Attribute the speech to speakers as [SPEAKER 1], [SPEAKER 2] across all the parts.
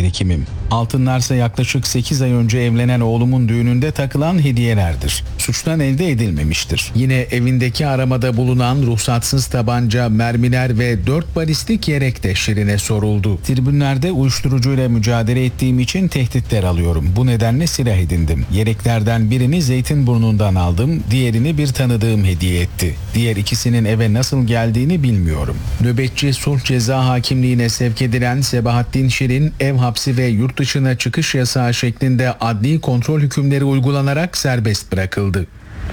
[SPEAKER 1] birikimim. Altınlarsa yaklaşık 8 ay önce evlenen oğlumun düğününde takılan hediyelerdir. Suçtan elde edilmemiştir. Yine evindeki aramada bulunan ruhsatsız tabanca, mermiler ve 4 balistik yelek de Şirin'e soruldu. Tribünlerde uyuşturucuyla mücadele ettiğim için tehditler alıyorum. Bu nedenle silah edindim. Yeleklerden birini Zeytinburnu'ndan aldım, diğerini bir tanıdığım hediye etti. Diğer ikisinin eve nasıl geldiğini bilmiyorum. Nöbetçi sulh ceza hakimliğine sevk edilen Sebahattin Şirin, ev hapsi ve yurt dışına çıkış yasağı şeklinde adli kontrol hükümleri uygulanarak serbest bırakıldı.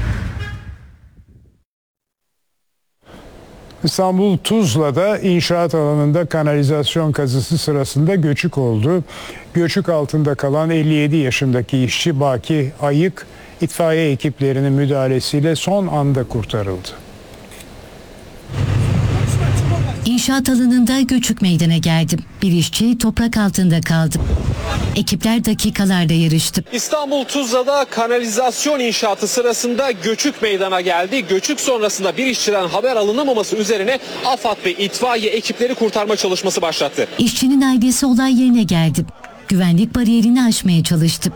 [SPEAKER 2] İstanbul Tuzla'da inşaat alanında kanalizasyon kazısı sırasında göçük oldu. Göçük altında kalan 57 yaşındaki işçi Baki Ayık, itfaiye ekiplerinin müdahalesiyle son anda kurtarıldı.
[SPEAKER 3] İnşaat alanında göçük meydana geldi. Bir işçi toprak altında kaldı. Ekipler dakikalarda yarıştı.
[SPEAKER 4] İstanbul Tuzla'da kanalizasyon inşaatı sırasında göçük meydana geldi. Göçük sonrasında bir işçiden haber alınamaması üzerine AFAD ve itfaiye ekipleri kurtarma çalışması başlattı.
[SPEAKER 3] İşçinin ailesi olay yerine geldi. Güvenlik bariyerini aşmaya çalıştı.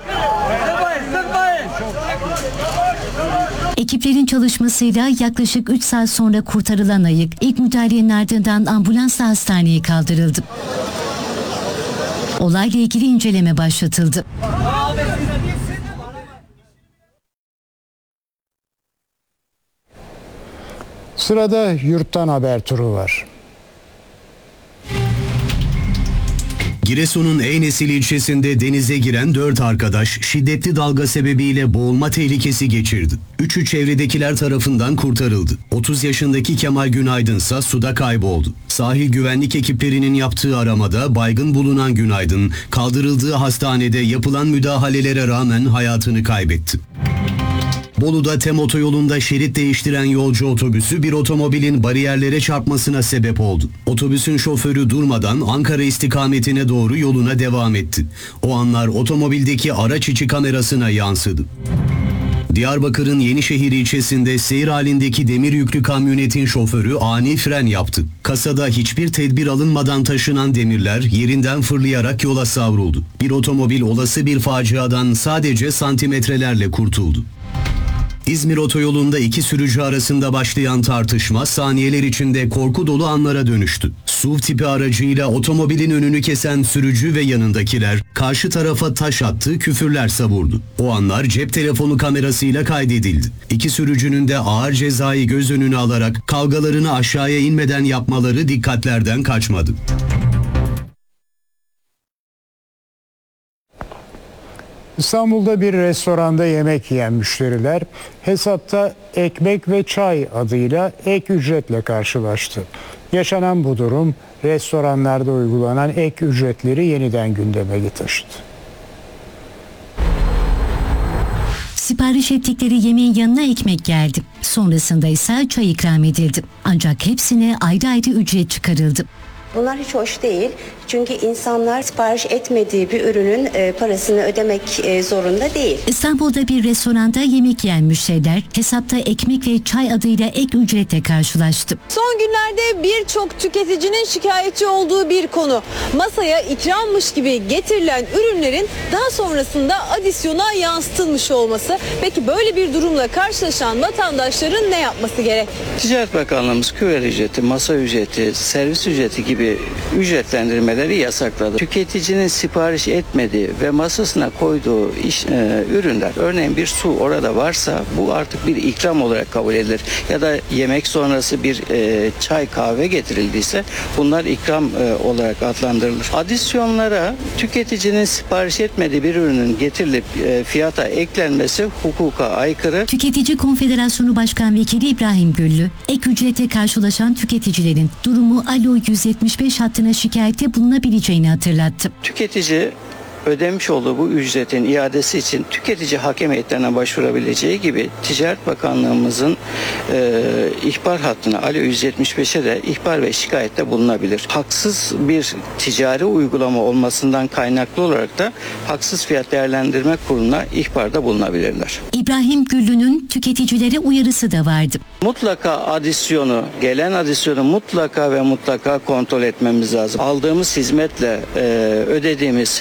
[SPEAKER 3] Ekiplerin çalışmasıyla yaklaşık 3 saat sonra kurtarılan Ayık, ilk müdahalenin ardından ambulansla hastaneye kaldırıldı. Olayla ilgili inceleme başlatıldı.
[SPEAKER 2] Sırada yurttan haber turu var.
[SPEAKER 5] Giresun'un Eynesil ilçesinde denize giren 4 arkadaş şiddetli dalga sebebiyle boğulma tehlikesi geçirdi. 3'ü çevredekiler tarafından kurtarıldı. 30 yaşındaki Kemal Günaydın ise suda kayboldu. Sahil güvenlik ekiplerinin yaptığı aramada baygın bulunan Günaydın, kaldırıldığı hastanede yapılan müdahalelere rağmen hayatını kaybetti. Bolu'da TEM otoyolunda şerit değiştiren yolcu otobüsü bir otomobilin bariyerlere çarpmasına sebep oldu. Otobüsün şoförü durmadan Ankara istikametine doğru yoluna devam etti. O anlar otomobildeki araç içi kamerasına yansıdı. Diyarbakır'ın Yenişehir ilçesinde seyir halindeki demir yüklü kamyonetin şoförü ani fren yaptı. Kasada hiçbir tedbir alınmadan taşınan demirler yerinden fırlayarak yola savruldu. Bir otomobil olası bir faciadan sadece santimetrelerle kurtuldu. İzmir otoyolunda iki sürücü arasında başlayan tartışma saniyeler içinde korku dolu anlara dönüştü. SUV tipi aracıyla otomobilin önünü kesen sürücü ve yanındakiler karşı tarafa taş attı, küfürler savurdu. O anlar cep telefonu kamerasıyla kaydedildi. İki sürücünün de ağır cezayı göz önüne alarak kavgalarını aşağıya inmeden yapmaları dikkatlerden kaçmadı.
[SPEAKER 2] İstanbul'da bir restoranda yemek yiyen müşteriler hesapta ekmek ve çay adıyla ek ücretle karşılaştı. Yaşanan bu durum restoranlarda uygulanan ek ücretleri yeniden gündeme taşıdı.
[SPEAKER 3] Sipariş ettikleri yemeğin yanına ekmek geldi. Sonrasında ise çay ikram edildi. Ancak hepsine ayrı ayrı ücret çıkarıldı.
[SPEAKER 6] Bunlar hiç hoş değil. Çünkü insanlar sipariş etmediği bir ürünün parasını ödemek zorunda değil.
[SPEAKER 3] İstanbul'da bir restoranda yemek yiyen müşteriler hesapta ekmek ve çay adıyla ek ücretle karşılaştı.
[SPEAKER 7] Son günlerde birçok tüketicinin şikayetçi olduğu bir konu. Masaya ikrammış gibi getirilen ürünlerin daha sonrasında adisyona yansıtılmış olması. Peki böyle bir durumla karşılaşan vatandaşların ne yapması gerek?
[SPEAKER 8] Ticaret Bakanlığımız küver ücreti, masa ücreti, servis ücreti gibi ücretlendirmeleri yasakladı. Tüketicinin sipariş etmediği ve masasına koyduğu ürünler, örneğin bir su orada varsa bu artık bir ikram olarak kabul edilir. Ya da yemek sonrası bir çay kahve getirildiyse bunlar ikram olarak adlandırılır. Adisyonlara tüketicinin sipariş etmediği bir ürünün getirilip fiyata eklenmesi hukuka aykırı.
[SPEAKER 3] Tüketici Konfederasyonu Başkan Vekili İbrahim Güllü, ek ücrete karşılaşan tüketicilerin durumu Alo 175 hattına şikayette bulunabileceğini hatırlattı.
[SPEAKER 8] Tüketici ödemiş olduğu bu ücretin iadesi için tüketici hakem heyetlerine başvurabileceği gibi Ticaret Bakanlığımızın ihbar hattına Alo 175'e de ihbar ve şikayette bulunabilir. Haksız bir ticari uygulama olmasından kaynaklı olarak da Haksız Fiyat Değerlendirme Kurulu'na ihbarda bulunabilirler.
[SPEAKER 3] İbrahim Güllü'nün tüketicilere uyarısı da vardı.
[SPEAKER 8] Mutlaka gelen adisyonu mutlaka ve mutlaka kontrol etmemiz lazım. Aldığımız hizmetle ödediğimiz